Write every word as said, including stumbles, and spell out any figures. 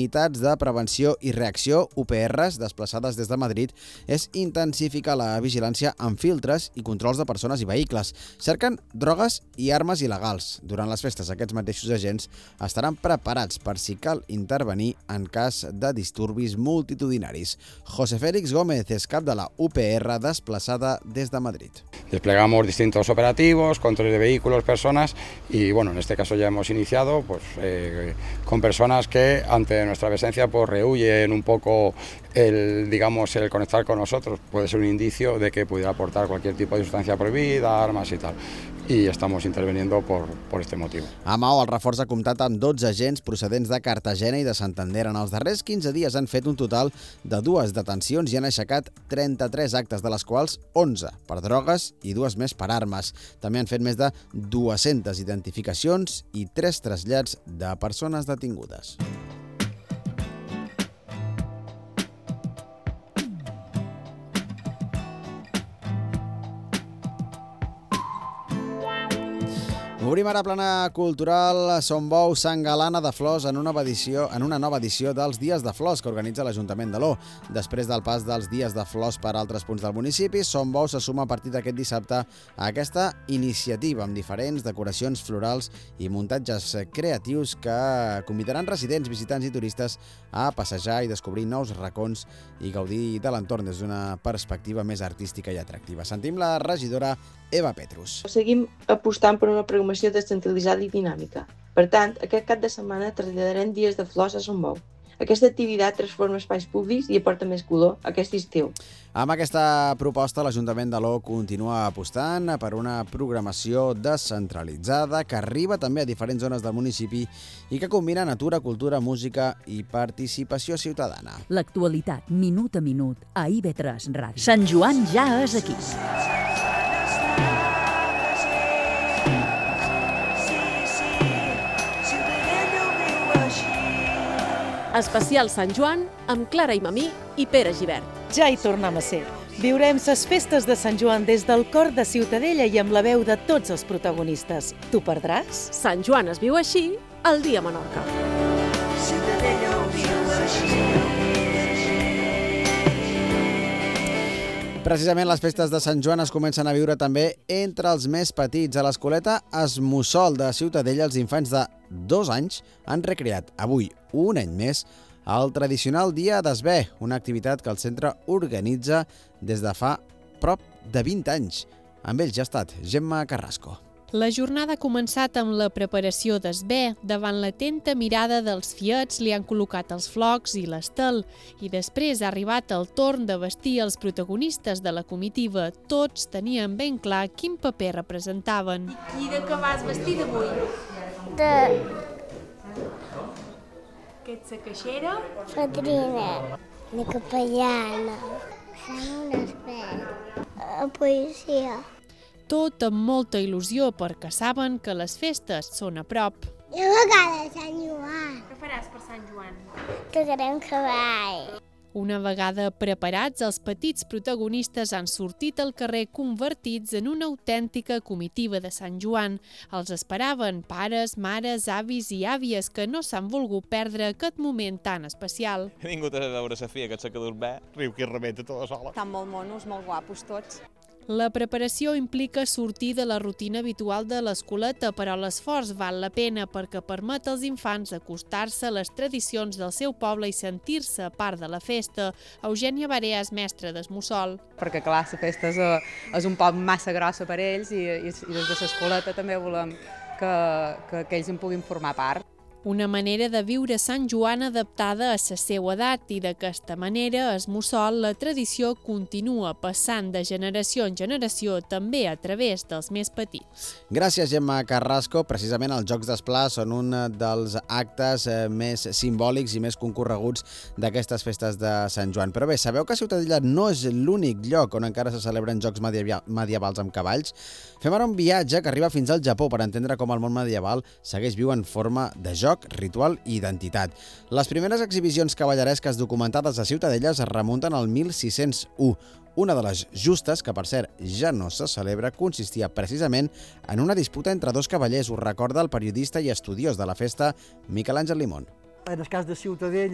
unitats de prevenció i reacció, U P Rs, desplaçades des de Madrid, és intensificar la vigilància amb filtres i controls de persones i vehicles. Cerquen drogues i armes il·legals. Durant les festes, aquests mateixos agents estaran preparats per si cal intervenir en cas de disturbis multitudinaris. José Félix Gómez és cap de la U P R desplaçada des de Madrid. Desplegamos distintos operativos, controles de vehículos, personas y bueno, en este caso ya hemos iniciado pues, eh, con personas que ante nuestra presencia pues rehuyen un poco el, digamos, el conectar con nosotros. Puede ser un indicio de que pudiera aportar cualquier tipo de sustancia prohibida, armas y tal. I estamos interveniendo por, por este motiu. A Maó, el reforç ha comptat amb dotze agents procedents de Cartagena i de Santander. En els darrers quinze dies han fet un total de dues detencions i han aixecat trenta-tres actes, de les quals onze per drogues i dues més per armes. També han fet més de dues-centes identificacions i tres trasllats de persones detingudes. Obrim ara plana cultural. Som Bou, Sant Galana de Flors en una, edició, en una nova edició dels Dies de Flors que organitza l'Ajuntament d'Aló. Després del pas dels Dies de Flors per altres punts del municipi, Som Bou se suma a partir d'aquest dissabte a aquesta iniciativa amb diferents decoracions florals i muntatges creatius que convidaran residents, visitants i turistes a passejar i descobrir nous racons i gaudir de l'entorn des d'una perspectiva més artística i atractiva. Sentim la regidora Eva Petrus. Seguim apostant per una programació descentralitzada i dinàmica. Per tant, aquest cap de setmana traslladarem Dies de Flors a Som Bou. Aquesta activitat transforma espais públics i aporta més color aquest estiu. Amb aquesta proposta, l'Ajuntament d'Aló continua apostant per una programació descentralitzada que arriba també a diferents zones del municipi i que combina natura, cultura, música i participació ciutadana. L'actualitat, minut a minut, a I V tres Ràdio. Sant Joan ja és aquí. Especial Sant Joan amb Clara Imamí i Pere Gibert. Ja hi tornem a ser. Viurem les festes de Sant Joan des del cor de Ciutadella i amb la veu de tots els protagonistes. T'ho perdràs? Sant Joan es viu així, el dia a Menorca. Ciutadella ho viu així. Precisament les festes de Sant Joan es comencen a viure també entre els més petits. A l'Escoleta Esmussol de Ciutadella, els infants de dos anys han recreat avui, un any més, el tradicional Dia d'Esbé, una activitat que el centre organitza des de fa prop de vint anys. Amb ells ja ha estat Gemma Carrasco. La jornada ha començat amb la preparació d'esbé. Davant l'atenta mirada dels fiets li han col·locat els flocs i l'estel i després ha arribat el torn de vestir els protagonistes de la comitiva. Tots tenien ben clar quin paper representaven. I de què vas vestir d'avui? De... Que ets la caixera? Fadrina. De capellana. Som un esbé. A poesia. Tot amb molta il·lusió perquè saben que les festes són a prop. I a vegades Sant Joan. Què faràs per Sant Joan? Tocarem cavall. Una vegada preparats, els petits protagonistes han sortit al carrer convertits en una autèntica comitiva de Sant Joan. Els esperaven pares, mares, avis i àvies que no s'han volgut perdre aquest moment tan especial. He vingut a veure Sofia, que et secador bé, riu que rebenta tota sola. Estan molt monos, molt guapos tots. La preparació implica sortir de la rutina habitual de l'escoleta, però l'esforç val la pena perquè permet als infants acostar-se a les tradicions del seu poble i sentir-se part de la festa. Eugènia Barea és mestra d'Esmussol. Perquè clar, la festa és, és un poc massa grossa per ells i, i, i des de l'escoleta també volem que, que, que ells en puguin formar part. Una manera de viure Sant Joan adaptada a la seva edat i d'aquesta manera, a Esmussol, la tradició continua passant de generació en generació també a través dels més petits. Gràcies, Gemma Carrasco. Precisament els Jocs d'Esplà són un dels actes més simbòlics i més concorreguts d'aquestes festes de Sant Joan. Però bé, sabeu que Ciutadella no és l'únic lloc on encara se celebren jocs medievals amb cavalls? Fem ara un viatge que arriba fins al Japó per entendre com el món medieval segueix viu en forma de joc, ritual i identitat. Les primeres exhibicions cavalleresques documentades a Ciutadella es remunten al mil sis-cents u. Una de les justes, que per cert ja no se celebra, consistia precisament en una disputa entre dos cavallers. Ho recorda el periodista i estudiós de la festa Miquel Àngel Limón. En el cas de Ciutadella